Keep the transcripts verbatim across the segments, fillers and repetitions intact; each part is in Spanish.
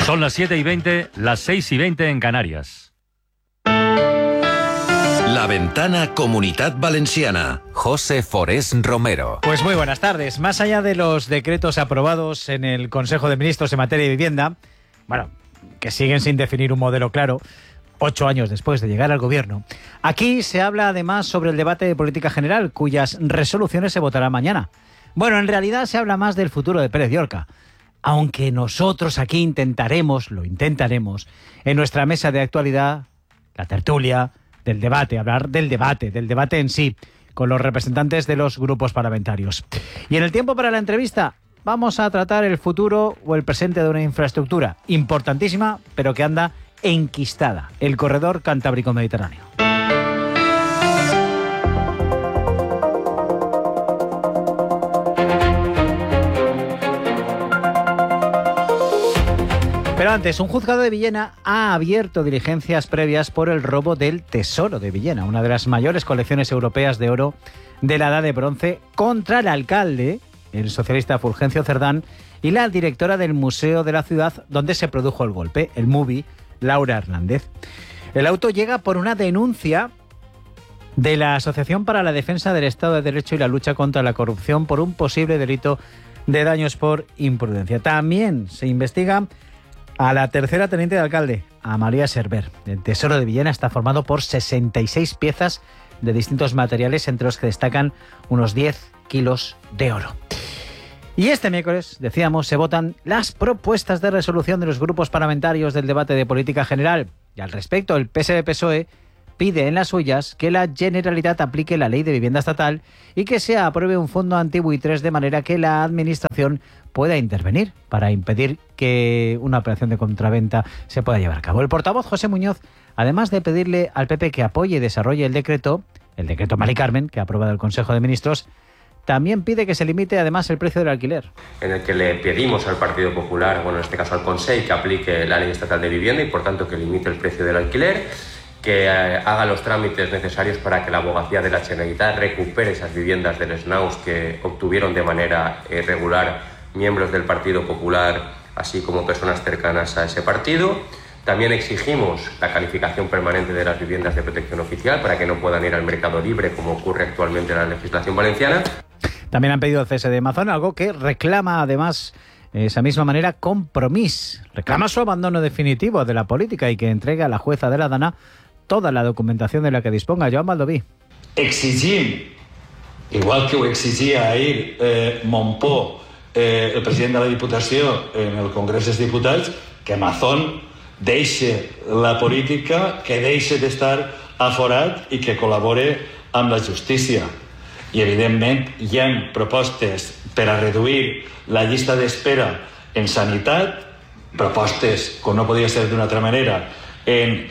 Son las siete y veinte, las seis y veinte en Canarias. La Ventana Comunitat Valenciana. José Forés Romero. Pues muy buenas tardes. Más allá de los decretos aprobados en el Consejo de Ministros en materia de vivienda, bueno, que siguen sin definir un modelo claro, ocho años después de llegar al gobierno, aquí se habla además sobre el debate de política general, cuyas resoluciones se votarán mañana. Bueno, en realidad se habla más del futuro de Pérez Llorca, aunque nosotros aquí intentaremos, lo intentaremos, en nuestra mesa de actualidad, la tertulia, del debate, hablar del debate, del debate en sí, con los representantes de los grupos parlamentarios. Y en el tiempo para la entrevista vamos a tratar el futuro o el presente de una infraestructura importantísima, pero que anda enquistada, el corredor Cantábrico-Mediterráneo. Pero antes, un juzgado de Villena ha abierto diligencias previas por el robo del Tesoro de Villena, una de las mayores colecciones europeas de oro de la Edad de Bronce, contra el alcalde, el socialista Fulgencio Cerdán, y la directora del Museo de la Ciudad donde se produjo el golpe, el MUBI, Laura Hernández. El auto llega por una denuncia de la Asociación para la Defensa del Estado de Derecho y la Lucha contra la Corrupción por un posible delito de daños por imprudencia. También se investiga a la tercera teniente de alcalde, a María Server. El Tesoro de Villena está formado por sesenta y seis piezas de distintos materiales, entre los que destacan unos diez kilos de oro. Y este miércoles, decíamos, se votan las propuestas de resolución de los grupos parlamentarios del debate de política general. Y al respecto, el P S D-P S O E pide en las suyas que la Generalitat aplique la ley de vivienda estatal y que se apruebe un fondo antibuitres de manera que la administración pueda intervenir para impedir que una operación de compraventa se pueda llevar a cabo. El portavoz José Muñoz, además de pedirle al P P que apoye y desarrolle el decreto, el decreto Mari Carmen, que ha aprobado el Consejo de Ministros, también pide que se limite además el precio del alquiler. En el que le pedimos al Partido Popular, bueno, en este caso al Consejo, que aplique la ley estatal de vivienda y por tanto que limite el precio del alquiler, que eh, haga los trámites necesarios para que la abogacía de la Generalitat recupere esas viviendas del S N A U S que obtuvieron de manera eh, regular miembros del Partido Popular, así como personas cercanas a ese partido. También exigimos la calificación permanente de las viviendas de protección oficial para que no puedan ir al mercado libre como ocurre actualmente en la legislación valenciana. También han pedido el cese de Mazón, algo que reclama además de esa misma manera Compromís. Reclama su abandono definitivo de la política y que entregue a la jueza de la Dana toda la documentación de la que disponga. Joan Baldoví. Exigim, igual que ho exigia ahir eh, Montpó, eh, el president de la Diputació en el Congrés dels Diputats, que Mazón deixe la política, que deixe d'estar aforat i que col·labore amb la justícia. I, evidentment, hi ha propostes per a reduir la llista d'espera en sanitat, propostes, com no podia ser d'una altra manera, en,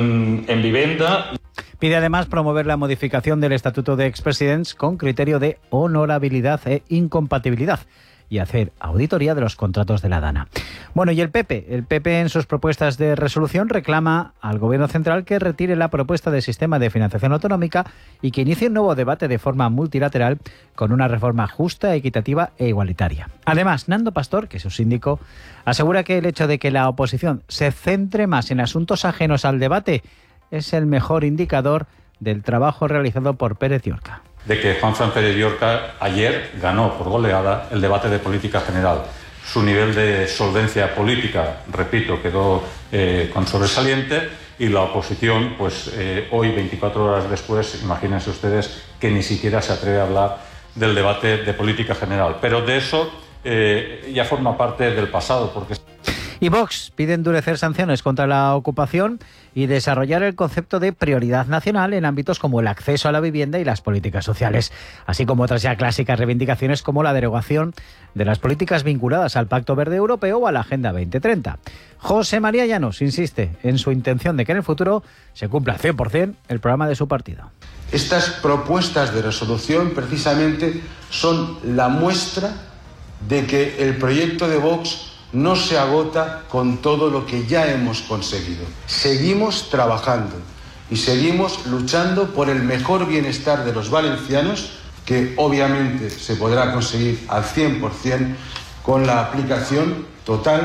en vivienda. Pide además promover la modificación del Estatuto de Expresidents con criterio de honorabilidad e incompatibilidad y hacer auditoría de los contratos de la Dana. Bueno, y el P P. El P P en sus propuestas de resolución reclama al Gobierno central que retire la propuesta de sistema de financiación autonómica y que inicie un nuevo debate de forma multilateral con una reforma justa, equitativa e igualitaria. Además, Nando Pastor, que es su síndico, asegura que el hecho de que la oposición se centre más en asuntos ajenos al debate es el mejor indicador del trabajo realizado por Pérez Llorca. De que Juanfran Pérez Llorca ayer ganó por goleada el debate de política general. Su nivel de solvencia política, repito, quedó eh, con sobresaliente y la oposición, pues eh, hoy, veinticuatro horas después, imagínense ustedes que ni siquiera se atreve a hablar del debate de política general. Pero de eso eh, ya forma parte del pasado, porque... Y Vox pide endurecer sanciones contra la ocupación y desarrollar el concepto de prioridad nacional en ámbitos como el acceso a la vivienda y las políticas sociales, así como otras ya clásicas reivindicaciones como la derogación de las políticas vinculadas al Pacto Verde Europeo o a la Agenda veinte treinta. José María Llanos insiste en su intención de que en el futuro se cumpla cien por ciento el programa de su partido. Estas propuestas de resolución precisamente son la muestra de que el proyecto de Vox no se agota con todo lo que ya hemos conseguido. Seguimos trabajando y seguimos luchando por el mejor bienestar de los valencianos, que obviamente se podrá conseguir al cien por ciento con la aplicación total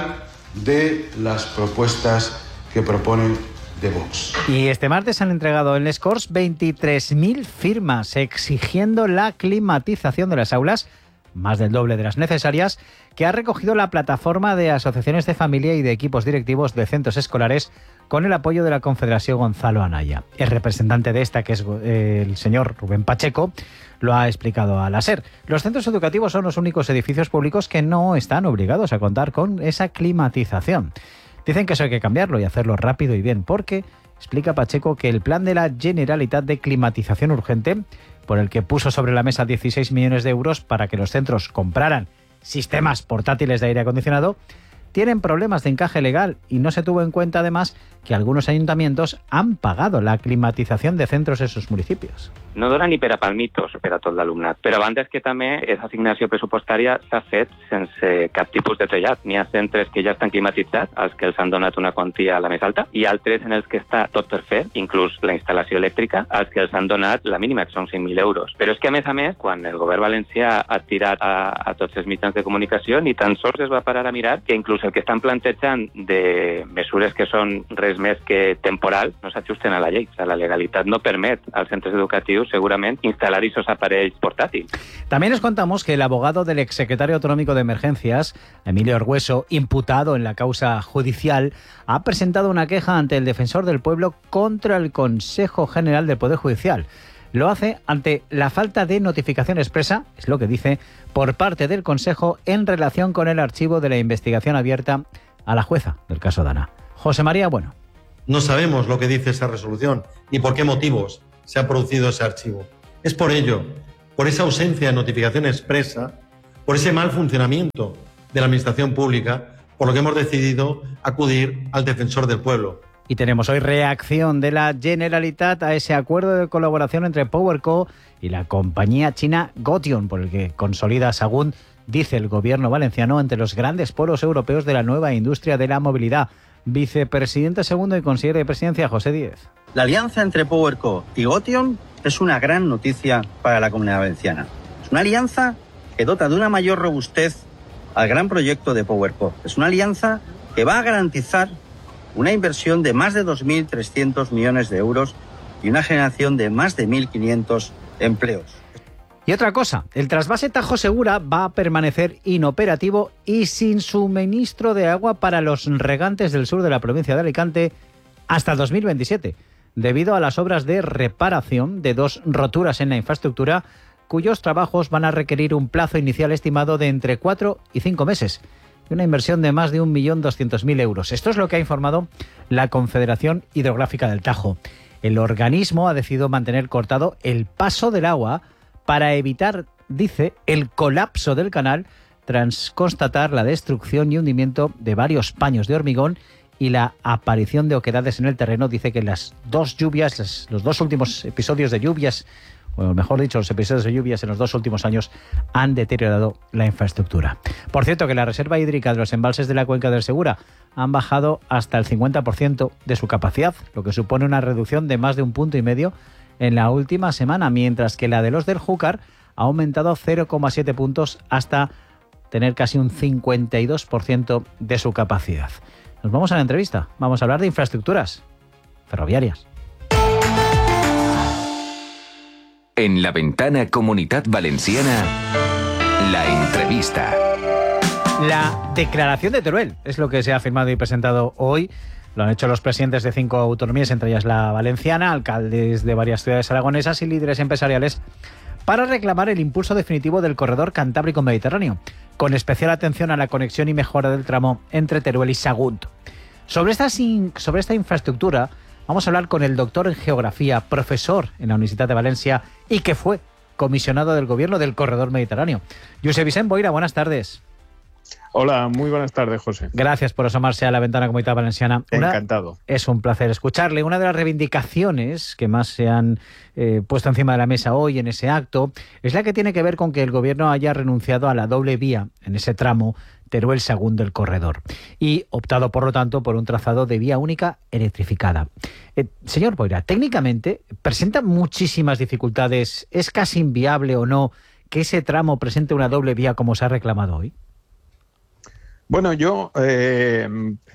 de las propuestas que propone de Vox. Y este martes han entregado en Les Corts veintitrés mil firmas exigiendo la climatización de las aulas, más del doble de las necesarias, que ha recogido la plataforma de asociaciones de familia y de equipos directivos de centros escolares con el apoyo de la Confederación Gonzalo Anaya. El representante de esta, que es eh, el señor Rubén Pacheco, lo ha explicado a la SER. Los centros educativos son los únicos edificios públicos que no están obligados a contar con esa climatización. Dicen que eso hay que cambiarlo y hacerlo rápido y bien, porque explica Pacheco que el plan de la Generalitat de climatización urgente, por el que puso sobre la mesa dieciséis millones de euros para que los centros compraran sistemas portátiles de aire acondicionado, tienen problemas de encaje legal y no se tuvo en cuenta además que algunos ayuntamientos han pagado la climatización de centros en sus municipios. No dona ni per a palmitos per a tot l'alumnat, però a banda és que també aquesta assignació pressupostària s'ha fet sense cap tipus de trellat. N'hi ha centres que ja estan climatitzats, als que els han donat una quantia la més alta, i altres en els que està tot per fer, inclús la instal·lació elèctrica, als que els han donat la mínima, que són cinc mil euros. Però és que, a més a més, quan el govern valencià ha tirat a, a tots els mitjans de comunicació, ni tan sols es va parar a mirar que inclús el que estan plantejant de mesures que són res més que temporal no s'ajusten a la llei. O sigui, la legalitat no permet als centres educatius seguramente instalar esos aparellos portátiles. También les contamos que el abogado del exsecretario autonómico de Emergencias, Emilio Orgüeso, imputado en la causa judicial, ha presentado una queja ante el Defensor del Pueblo contra el Consejo General del Poder Judicial. Lo hace ante la falta de notificación expresa, es lo que dice, por parte del Consejo en relación con el archivo de la investigación abierta a la jueza del caso Dana. José María Bueno. No sabemos lo que dice esa resolución ni por qué motivos se ha producido ese archivo. Es por ello, por esa ausencia de notificación expresa, por ese mal funcionamiento de la Administración Pública, por lo que hemos decidido acudir al Defensor del Pueblo. Y tenemos hoy reacción de la Generalitat a ese acuerdo de colaboración entre PowerCo y la compañía china Gotion, por el que consolida, según dice el gobierno valenciano, entre los grandes polos europeos de la nueva industria de la movilidad. Vicepresidente segundo y consejero de presidencia, José Díez. La alianza entre PowerCo y Gotion es una gran noticia para la Comunidad Valenciana. Es una alianza que dota de una mayor robustez al gran proyecto de PowerCo. Es una alianza que va a garantizar una inversión de más de dos mil trescientos millones de euros y una generación de más de mil quinientos empleos. Y otra cosa, el trasvase Tajo Segura va a permanecer inoperativo y sin suministro de agua para los regantes del sur de la provincia de Alicante hasta dos mil veintisiete, debido a las obras de reparación de dos roturas en la infraestructura, cuyos trabajos van a requerir un plazo inicial estimado de entre cuatro y cinco meses y una inversión de más de un millón doscientos mil euros. Esto es lo que ha informado la Confederación Hidrográfica del Tajo. El organismo ha decidido mantener cortado el paso del agua para evitar, dice, el colapso del canal tras constatar la destrucción y hundimiento de varios paños de hormigón y la aparición de oquedades en el terreno. Dice que las dos lluvias, las, los dos últimos episodios de lluvias, o mejor dicho, los episodios de lluvias en los dos últimos años han deteriorado la infraestructura. Por cierto, que la reserva hídrica de los embalses de la cuenca del Segura han bajado hasta el cincuenta por ciento de su capacidad, lo que supone una reducción de más de un punto y medio en la última semana, mientras que la de los del Júcar ha aumentado cero coma siete puntos hasta tener casi un cincuenta y dos por ciento de su capacidad. Nos vamos a la entrevista. Vamos a hablar de infraestructuras ferroviarias. En la ventana Comunitat Valenciana, la entrevista. La declaración de Teruel es lo que se ha firmado y presentado hoy. Lo han hecho los presidentes de cinco autonomías, entre ellas la valenciana, alcaldes de varias ciudades aragonesas y líderes empresariales, para reclamar el impulso definitivo del corredor Cantábrico-Mediterráneo, con especial atención a la conexión y mejora del tramo entre Teruel y Sagunt. Sobre esta, sobre esta infraestructura vamos a hablar con el doctor en Geografía, profesor en la Universidad de Valencia y que fue comisionado del Gobierno del Corredor Mediterráneo. Josep Vicent Boira, buenas tardes. Hola, muy buenas tardes, José. Gracias por asomarse a la ventana Comunitat Valenciana. Una, Encantado. Es un placer escucarle. Una de las reivindicaciones que más se han eh, puesto encima de la mesa hoy en ese acto es la que tiene que ver con que el Gobierno haya renunciado a la doble vía en ese tramo Teruel-Sagunt del corredor y optado, por lo tanto, por un trazado de vía única electrificada. Eh, señor Boira, técnicamente presenta muchísimas dificultades. ¿Es casi inviable o no que ese tramo presente una doble vía como se ha reclamado hoy? Bueno, yo, eh,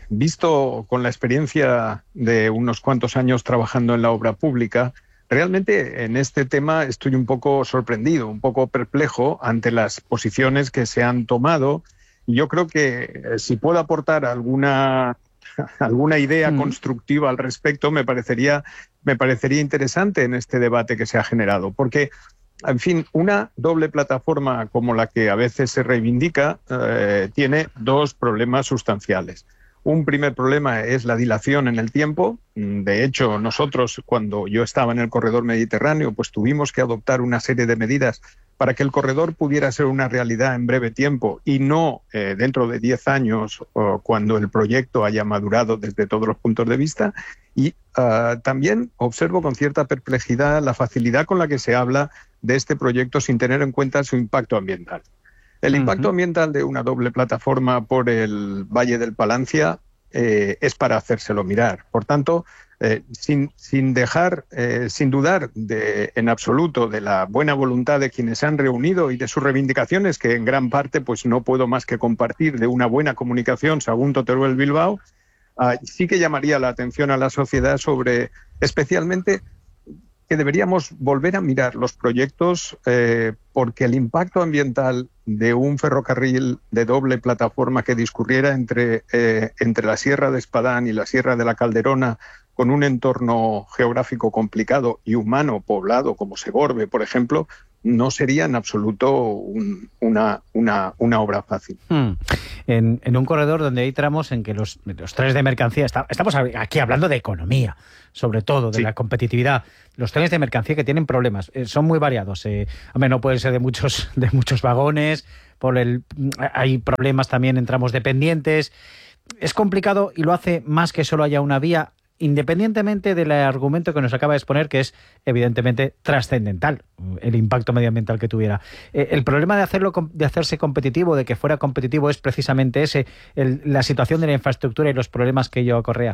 visto con la experiencia de unos cuantos años trabajando en la obra pública, realmente en este tema estoy un poco sorprendido, un poco perplejo ante las posiciones que se han tomado. Yo creo que eh, si puedo aportar alguna, alguna idea mm. constructiva al respecto, me parecería, me parecería interesante en este debate que se ha generado, porque en fin, una doble plataforma como la que a veces se reivindica eh, tiene dos problemas sustanciales. Un primer problema es la dilación en el tiempo. De hecho, nosotros, cuando yo estaba en el corredor mediterráneo, pues tuvimos que adoptar una serie de medidas para que el corredor pudiera ser una realidad en breve tiempo y no eh, dentro de diez años o cuando el proyecto haya madurado desde todos los puntos de vista. Y uh, también observo con cierta perplejidad la facilidad con la que se habla de este proyecto sin tener en cuenta su impacto ambiental. El impacto uh-huh. ambiental de una doble plataforma por el Valle del Palancia eh, es para hacérselo mirar. Por tanto, eh, sin, sin dejar, eh, sin dudar de, en absoluto de la buena voluntad de quienes se han reunido y de sus reivindicaciones, que en gran parte pues no puedo más que compartir, de una buena comunicación Sagunto Teruel Bilbao, uh, sí que llamaría la atención a la sociedad sobre, especialmente, que deberíamos volver a mirar los proyectos eh, porque el impacto ambiental de un ferrocarril de doble plataforma que discurriera entre, eh, entre la Sierra de Espadán y la Sierra de la Calderona, con un entorno geográfico complicado y humano poblado como Segorbe, por ejemplo, no sería en absoluto un, una, una, una obra fácil. Hmm. En, en un corredor donde hay tramos en que los, los trenes de mercancía, está, estamos aquí hablando de economía, sobre todo, de sí. la competitividad. Los trenes de mercancía que tienen problemas, eh, son muy variados. Eh, hombre, no pueden ser de muchos, de muchos vagones, por el, hay problemas también en tramos dependientes. Es complicado y lo hace más que solo haya una vía, independientemente del argumento que nos acaba de exponer, que es evidentemente trascendental, el impacto medioambiental que tuviera. Eh, el problema de hacerlo, de hacerse competitivo, de que fuera competitivo, es precisamente ese, el, la situación de la infraestructura y los problemas que ello acarrea.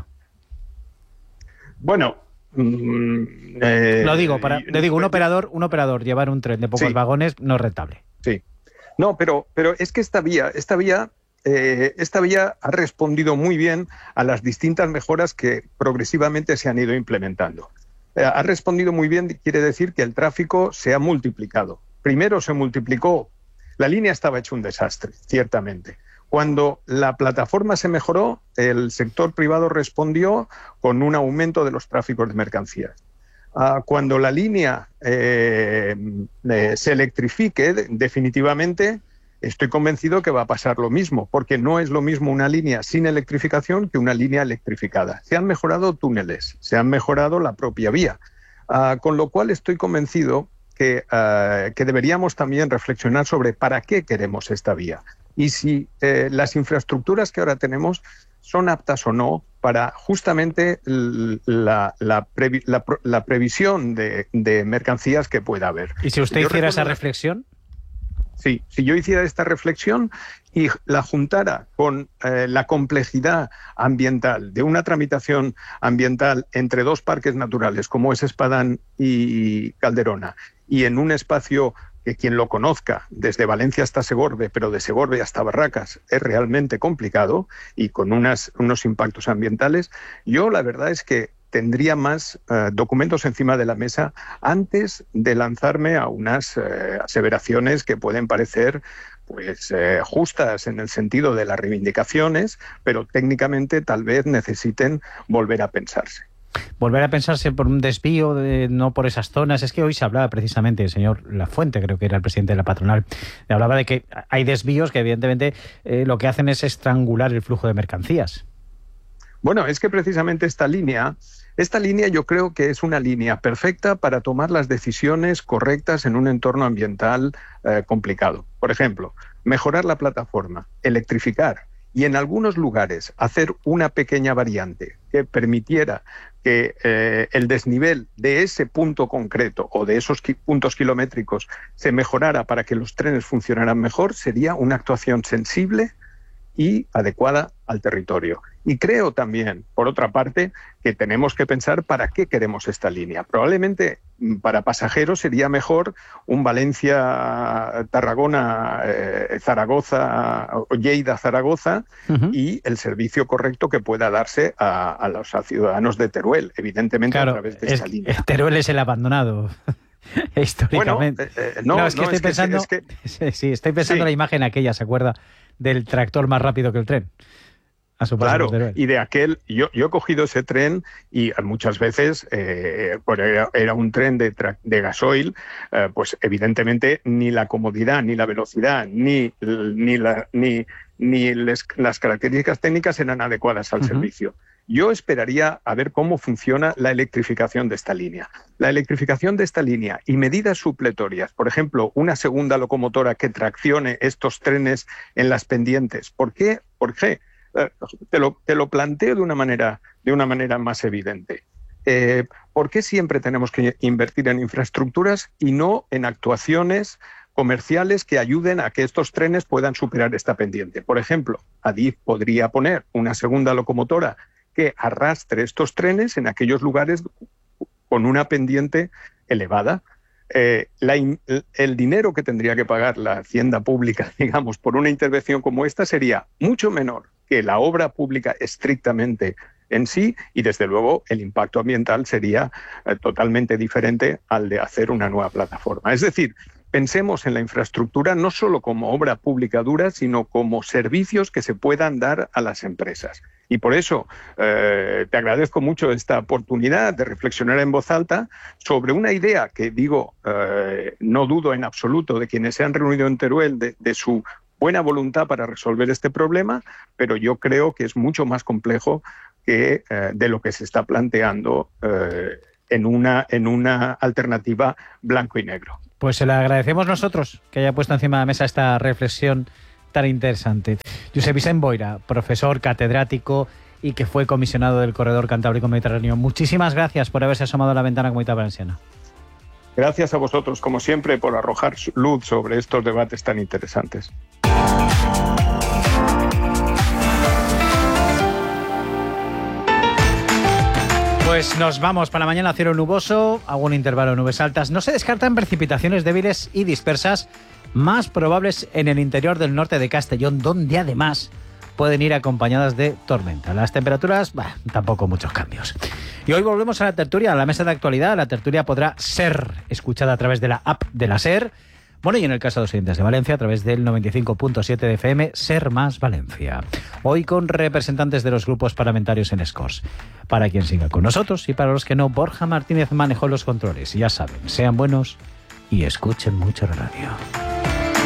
Bueno, mm, eh, lo digo, para, le digo, un operador, un operador llevar un tren de pocos sí. vagones no es rentable. Sí. No, pero, pero es que esta vía, esta vía Eh, esta vía ha respondido muy bien a las distintas mejoras que progresivamente se han ido implementando. Eh, ha respondido muy bien, quiere decir que el tráfico se ha multiplicado. Primero se multiplicó, la línea estaba hecha un desastre, ciertamente. Cuando la plataforma se mejoró, el sector privado respondió con un aumento de los tráficos de mercancías. Uh, cuando la línea eh, eh, se electrifique de, definitivamente, estoy convencido que va a pasar lo mismo, porque no es lo mismo una línea sin electrificación que una línea electrificada. Se han mejorado túneles, se han mejorado la propia vía, uh, con lo cual estoy convencido que, uh, que deberíamos también reflexionar sobre para qué queremos esta vía y si eh, las infraestructuras que ahora tenemos son aptas o no para justamente la, la, previ, la, la previsión de, de mercancías que pueda haber. ¿Y si usted Yo hiciera recuerdo... esa reflexión? Sí, si yo hiciera esta reflexión y la juntara con eh, la complejidad ambiental de una tramitación ambiental entre dos parques naturales como es Espadán y Calderona y en un espacio que quien lo conozca desde Valencia hasta Segorbe, pero de Segorbe hasta Barracas es realmente complicado y con unas, unos impactos ambientales, yo la verdad es que tendría más uh, documentos encima de la mesa antes de lanzarme a unas uh, aseveraciones que pueden parecer pues eh, justas en el sentido de las reivindicaciones, pero técnicamente tal vez necesiten volver a pensarse. Volver a pensarse por un desvío, de, no por esas zonas. Es que hoy se hablaba precisamente, el señor Lafuente, creo que era el presidente de la patronal, hablaba de que hay desvíos que evidentemente eh, lo que hacen es estrangular el flujo de mercancías. Bueno, es que precisamente esta línea, esta línea yo creo que es una línea perfecta para tomar las decisiones correctas en un entorno ambiental eh, complicado. Por ejemplo, mejorar la plataforma, electrificar y en algunos lugares hacer una pequeña variante que permitiera que eh, el desnivel de ese punto concreto o de esos ki- puntos kilométricos se mejorara para que los trenes funcionaran mejor, sería una actuación sensible y adecuada al territorio. Y creo también, por otra parte, que tenemos que pensar para qué queremos esta línea. Probablemente para pasajeros sería mejor un Valencia-Tarragona, eh, Zaragoza o Lleida-Zaragoza uh-huh. y el servicio correcto que pueda darse a, a los a ciudadanos de Teruel, evidentemente claro, a través de es, esta línea. Teruel es el abandonado. Históricamente. Bueno, eh, eh, no, no, es que no, estoy es pensando, que, es que... sí, estoy pensando sí. en la imagen aquella, ¿se acuerda? Del tractor más rápido que el tren. A su paso claro, por Teruel. y de aquel, yo, yo he cogido ese tren y muchas veces eh, pues era, era un tren de, tra, de gasoil, eh, pues evidentemente ni la comodidad, ni la velocidad, ni, ni, la, ni, ni les, las características técnicas eran adecuadas al uh-huh. servicio. Yo esperaría a ver cómo funciona la electrificación de esta línea. La electrificación de esta línea y medidas supletorias, por ejemplo, una segunda locomotora que traccione estos trenes en las pendientes. ¿Por qué? ¿Por qué? Te lo, te lo planteo de una manera, de una manera más evidente. Eh, ¿Por qué siempre tenemos que invertir en infraestructuras y no en actuaciones comerciales que ayuden a que estos trenes puedan superar esta pendiente? Por ejemplo, Adif podría poner una segunda locomotora que arrastre estos trenes en aquellos lugares con una pendiente elevada. Eh, la, el dinero que tendría que pagar la hacienda pública, digamos, por una intervención como esta sería mucho menor que la obra pública estrictamente en sí, y desde luego el impacto ambiental sería eh, totalmente diferente al de hacer una nueva plataforma. Es decir, pensemos en la infraestructura no solo como obra pública dura, sino como servicios que se puedan dar a las empresas. Y por eso eh, te agradezco mucho esta oportunidad de reflexionar en voz alta sobre una idea que, digo, eh, no dudo en absoluto de quienes se han reunido en Teruel de, de su buena voluntad para resolver este problema, pero yo creo que es mucho más complejo que eh, de lo que se está planteando eh, en, una, en una alternativa blanco y negro. Pues se le agradecemos nosotros que haya puesto encima de la mesa esta reflexión tan interesante. Josep Vicent Boira, profesor catedrático y que fue comisionado del Corredor Cantábrico Mediterráneo. Muchísimas gracias por haberse asomado a la ventana Comunidad Valenciana. Gracias a vosotros, como siempre, por arrojar luz sobre estos debates tan interesantes. Pues nos vamos para mañana, cielo nuboso, algún intervalo de nubes altas. No se descartan precipitaciones débiles y dispersas, más probables en el interior del norte de Castellón, donde además pueden ir acompañadas de tormenta. Las temperaturas, bah, tampoco muchos cambios. Y hoy volvemos a la tertulia, a la mesa de actualidad. La tertulia podrá ser escuchada a través de la app de la SER. Bueno, y en el caso de los oyentes de Valencia, a través del noventa y cinco punto siete de F M, SER más Valencia. Hoy con representantes de los grupos parlamentarios en Escors. Para quien siga con nosotros y para los que no, Borja Martínez manejó los controles. Y ya saben, sean buenos y escuchen mucho la radio.